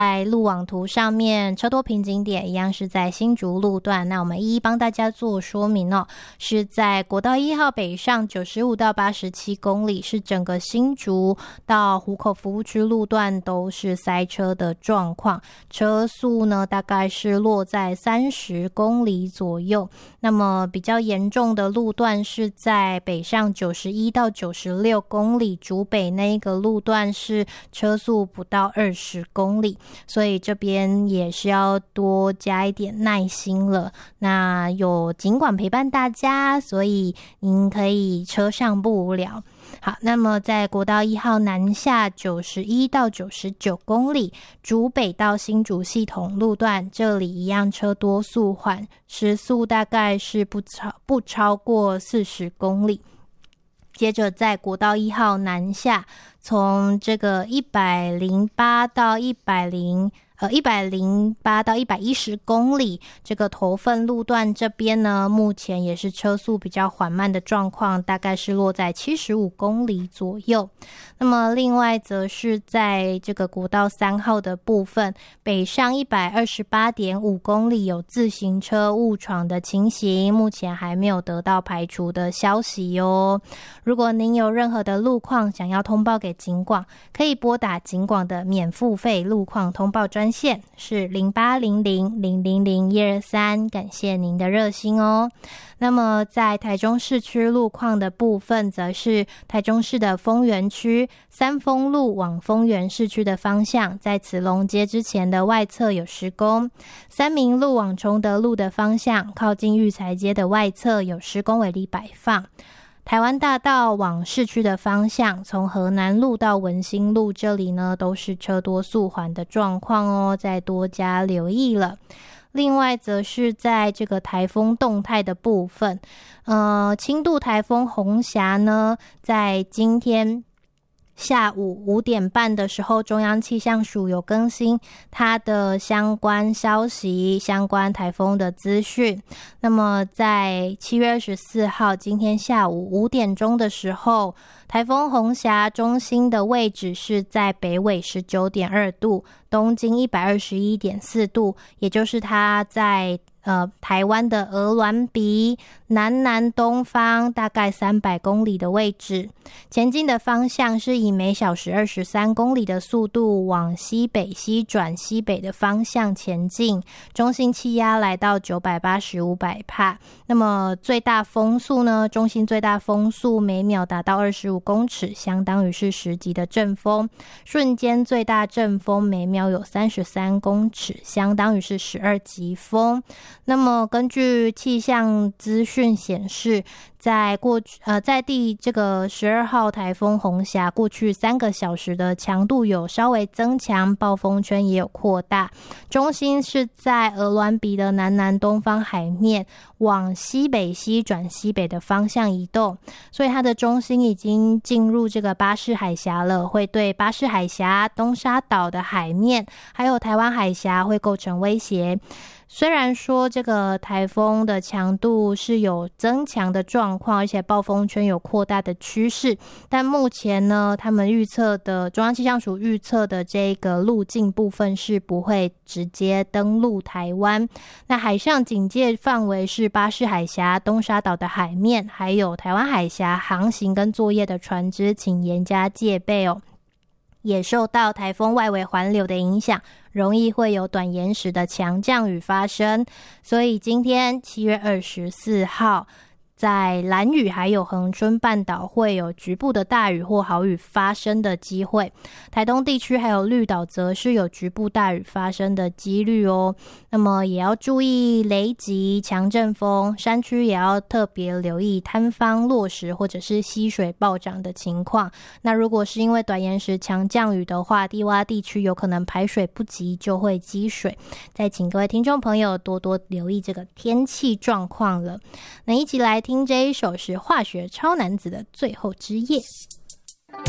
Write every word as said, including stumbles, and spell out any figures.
在路网图上面，车多瓶颈点一样是在新竹路段，那我们一一帮大家做说明哦。是在国道一号北上九十五到八十七公里，是整个新竹到湖口服务区路段都是塞车的状况，车速呢大概是落在三十公里左右。那么比较严重的路段是在北上九十一到九十六公里，竹北那一个路段是车速不到二十公里。所以这边也是要多加一点耐心了。那有警管陪伴大家，所以您可以车上不无聊。好，那么在国道一号南下九十一到九十九公里，竹北到新竹系统路段，这里一样车多速缓，时速大概是不超不超过四十公里。接着在国道一号南下，从这个一百零八到一百零呃一百零八到一百一十公里，这个头份路段这边呢，目前也是车速比较缓慢的状况，大概是落在七十五公里左右。那么另外则是在这个国道三号的部分，北上一百二十八点五公里有自行车误闯的情形，目前还没有得到排除的消息哦。如果您有任何的路况想要通报给警广，可以拨打警广的免付费路况通报专线是零八零零零零零一二三，感谢您的热心哦。那么在台中市区路况的部分，则是台中市的丰原区三丰路往丰原市区的方向，在慈龙街之前的外侧有施工；三民路往崇德路的方向，靠近育才街的外侧有施工围篱摆放。台湾大道往市区的方向，从河南路到文心路这里呢，都是车多速缓的状况哦，再多加留意了。另外则是在这个台风动态的部分，呃，轻度台风红霞呢，在今天下午五点半的时候，中央气象署有更新它的相关消息，相关台风的资讯。那么在七月二十四号今天下午五点钟的时候，台风红霞中心的位置是在北纬 十九点二度，东经 一百二十一点四度，也就是它在呃，台湾的鹅銮鼻南南东方大概三百公里的位置，前进的方向是以每小时二十三公里的速度往西北西转西北的方向前进，中心气压来到九百八十五百帕。那么最大风速呢，中心最大风速每秒达到二十五公尺，相当于是十级的阵风，瞬间最大阵风每秒有三十三公尺，相当于是十二级风。那么根据气象资讯显示，在过去呃在地这个十二号台风红霞过去三个小时的强度有稍微增强，暴风圈也有扩大，中心是在鹅銮鼻的南南东方海面往西北西转西北的方向移动，所以它的中心已经进入这个巴士海峡了，会对巴士海峡、东沙岛的海面还有台湾海峡会构成威胁。虽然说这个台风的强度是有增强的状况，而且暴风圈有扩大的趋势，但目前呢，他们预测的中央气象署预测的这个路径部分是不会直接登陆台湾。那海上警戒范围是巴士海峡、东沙岛的海面，还有台湾海峡航行跟作业的船只，请严加戒备哦。也受到台风外围环流的影响，容易会有短延时的强降雨发生，所以今天七月二十四号在兰屿还有恒春半岛会有局部的大雨或豪雨发生的机会，台东地区还有绿岛则是有局部大雨发生的几率哦。那么也要注意雷击、强阵风，山区也要特别留意坍方落石或者是溪水暴涨的情况。那如果是因为短延时强降雨的话，低洼地区有可能排水不及就会积水，再请各位听众朋友多多留意这个天气状况了。那一起来听这一首是化学超男子的最后之夜。